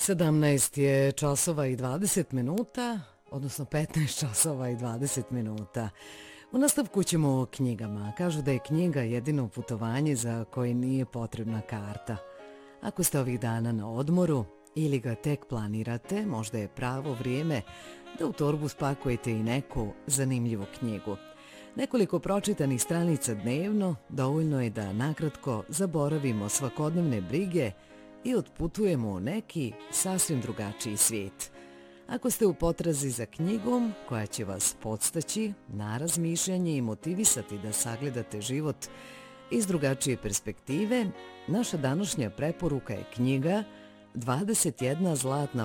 17 je časova i 20 minuta, odnosno 15 časova i 20 minuta. U nastavku ćemo o knjigama. Kažu da je knjiga jedino putovanje za koje nije potrebna karta. Ako ste ovih dana na odmoru ili ga tek planirate, možda je pravo vrijeme da u torbu spakujete i neku zanimljivu knjigu. Nekoliko pročitanih stranica dnevno dovoljno je da nakratko zaboravimo svakodnevne brige i otputujemo u neki sasvim drugačiji svijet. Ako ste u potrazi za knjigom koja će vas podstaći na razmišljanje i motivisati da sagledate život iz drugačije perspektive, naša današnja preporuka je knjiga 21 zlatna